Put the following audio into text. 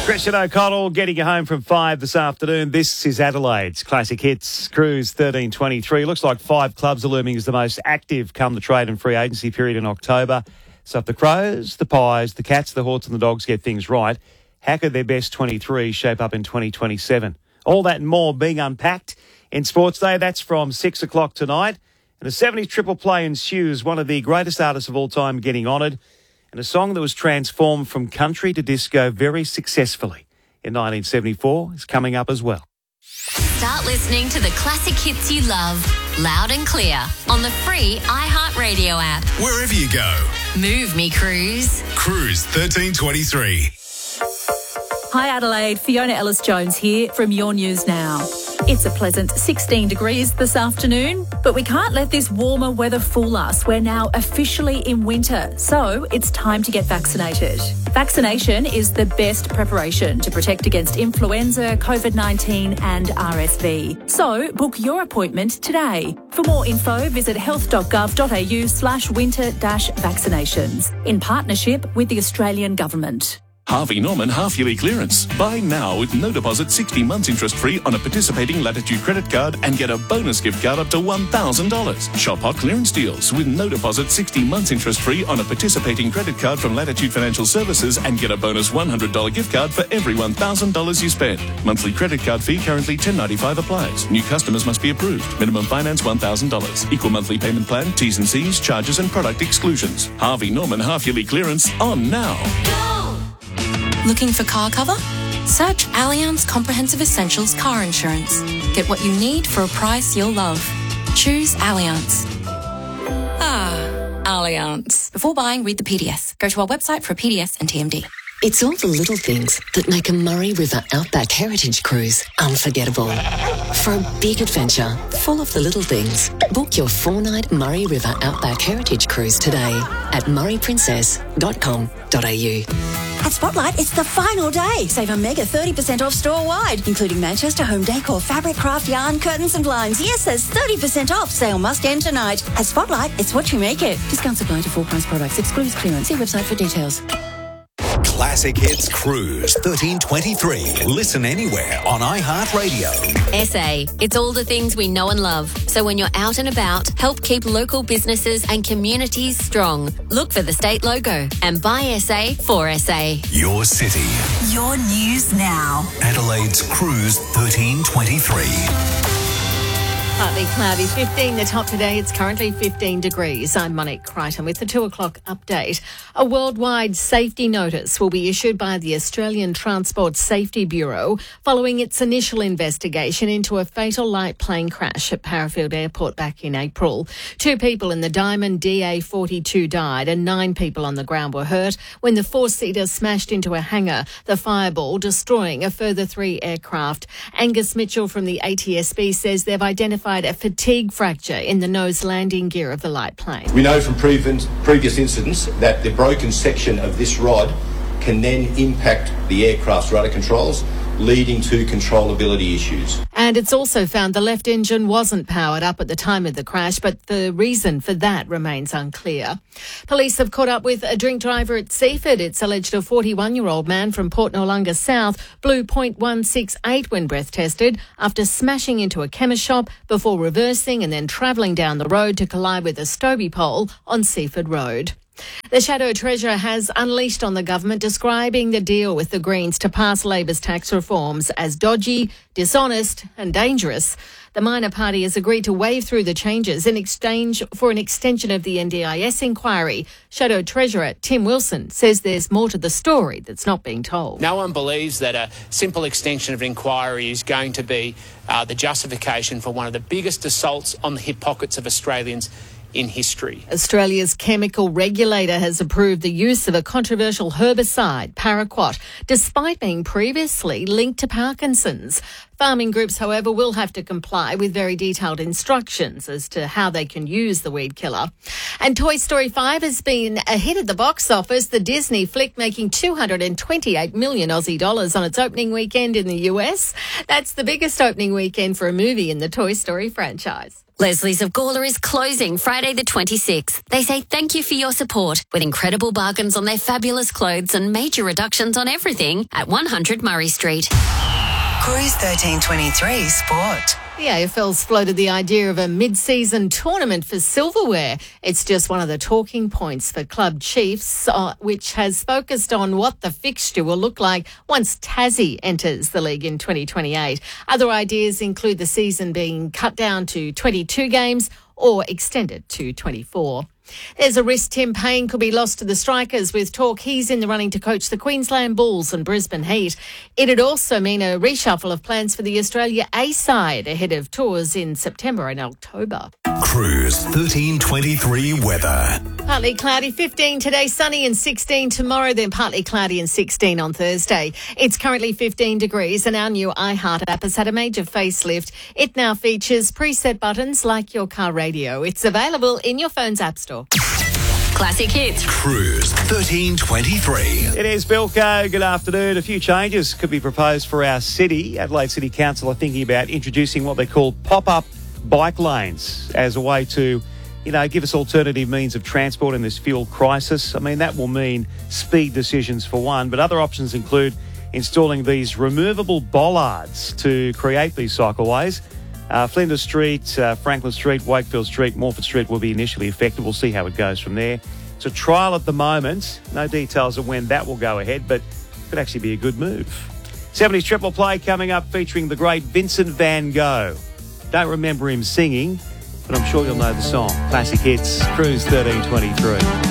Christian O'Connell getting you home from 5 this afternoon. This is Adelaide's Classic Hits Cruise 1323. Looks like 5 clubs are looming as the most active come the trade and free agency period in October. So if the Crows, the Pies, the Cats, the Hawks and the Dogs get things right, how could their best 23 shape up in 2027? All that and more being unpacked in Sports Day. That's from 6 o'clock tonight. And a 70s triple play ensues, one of the greatest artists of all time getting honoured. And a song that was transformed from country to disco very successfully in 1974 is coming up as well. Start listening to the classic hits you love, loud and clear, on the free iHeartRadio app. Wherever you go. Move me, Cruise. Cruise 1323. Hi Adelaide, Fiona Ellis-Jones here from Your News Now. It's a pleasant 16 degrees this afternoon, but we can't let this warmer weather fool us. We're now officially in winter, so it's time to get vaccinated. Vaccination is the best preparation to protect against influenza, COVID-19 and RSV. So book your appointment today. For more info, visit health.gov.au/winter-vaccinations in partnership with the Australian Government. Harvey Norman half-yearly clearance. Buy now with no deposit, 60 months interest-free on a participating Latitude credit card and get a bonus gift card up to $1,000. Shop hot clearance deals with no deposit, 60 months interest-free on a participating credit card from Latitude Financial Services and get a bonus $100 gift card for every $1,000 you spend. Monthly credit card fee currently $10.95 applies. New customers must be approved. Minimum finance $1,000. Equal monthly payment plan, T's and C's, charges and product exclusions. Harvey Norman half-yearly clearance on now. Looking for car cover? Search Allianz Comprehensive Essentials Car Insurance. Get what you need for a price you'll love. Choose Allianz. Allianz. Before buying, read the PDS. Go to our website for a PDS and TMD. It's all the little things that make a Murray River Outback Heritage Cruise unforgettable. For a big adventure full of the little things, book your 4-night Murray River Outback Heritage Cruise today at murrayprincess.com.au. At Spotlight, it's the final day. Save a mega 30% off store-wide, including Manchester home decor, fabric, craft, yarn, curtains and blinds. Yes, there's 30% off. Sale must end tonight. At Spotlight, it's what you make it. Discounts apply to full-price products. Excludes clearance. See website for details. Classic Hits Cruise 1323. Listen anywhere on iHeartRadio. SA, it's all the things we know and love. So when you're out and about, help keep local businesses and communities strong. Look for the state logo and buy SA for SA. Your city. Your News Now. Adelaide's Cruise 1323. Partly cloudy, 15 the top today. It's currently 15 degrees. I'm Monique Crichton with the 2 o'clock update. A worldwide safety notice will be issued by the Australian Transport Safety Bureau following its initial investigation into a fatal light plane crash at Parafield Airport back in April. 2 people in the Diamond DA42 died and 9 people on the ground were hurt when the 4-seater smashed into a hangar, the Fireball destroying a further 3 aircraft. Angus Mitchell from the ATSB says they've identified a fatigue fracture in the nose landing gear of the light plane. We know from previous incidents that the broken section of this rod can then impact the aircraft's rudder controls, leading to controllability issues. And it's also found the left engine wasn't powered up at the time of the crash, but the reason for that remains unclear. Police have caught up with a drink driver at Seaford. It's alleged a 41-year-old man from Port Noarlunga South blew .168 when breath tested after smashing into a chemist shop before reversing and then travelling down the road to collide with a Stobie pole on Seaford Road. The Shadow Treasurer has unleashed on the government, describing the deal with the Greens to pass Labor's tax reforms as dodgy, dishonest and dangerous. The minor party has agreed to wave through the changes in exchange for an extension of the NDIS inquiry. Shadow Treasurer Tim Wilson says there's more to the story that's not being told. No one believes that a simple extension of an inquiry is going to be the justification for one of the biggest assaults on the hip pockets of Australians in history. Australia's chemical regulator has approved the use of a controversial herbicide, paraquat, despite being previously linked to Parkinson's. Farming groups, however, will have to comply with very detailed instructions as to how they can use the weed killer. And Toy Story 5 has been a hit at the box office, the Disney flick making 228 million Aussie dollars on its opening weekend in the US. That's the biggest opening weekend for a movie in the Toy Story franchise. Leslie's of Gawler is closing Friday the 26th. They say thank you for your support with incredible bargains on their fabulous clothes and major reductions on everything at 100 Murray Street. Cruise 1323 Sport. The AFL's floated the idea of a mid-season tournament for silverware. It's just one of the talking points for club chiefs, which has focused on what the fixture will look like once Tassie enters the league in 2028. Other ideas include the season being cut down to 22 games or extended to 24. There's a risk Tim Payne could be lost to the Strikers, with talk he's in the running to coach the Queensland Bulls and Brisbane Heat. It'd also mean a reshuffle of plans for the Australia A side ahead of tours in September and October. Cruise 1323 weather. Partly cloudy, 15 today, sunny and 16 tomorrow, then partly cloudy and 16 on Thursday. It's currently 15 degrees and our new iHeart app has had a major facelift. It now features preset buttons like your car radio. It's available in your phone's app store. Classic Hits. Cruise 1323. It is Bilko. Good afternoon. A few changes could be proposed for our city. Adelaide City Council are thinking about introducing what they call pop-up bike lanes as a way to, give us alternative means of transport in this fuel crisis. I mean, that will mean speed decisions for one, but other options include installing these removable bollards to create these cycleways. Flinders Street, Franklin Street, Wakefield Street, Morford Street will be initially affected. We'll see how it goes from there. It's a trial at the moment. No details of when that will go ahead, but could actually be a good move. 70s Triple Play coming up featuring the great Vincent van Gogh. Don't remember him singing, but I'm sure you'll know the song. Classic Hits, Cruise 1323.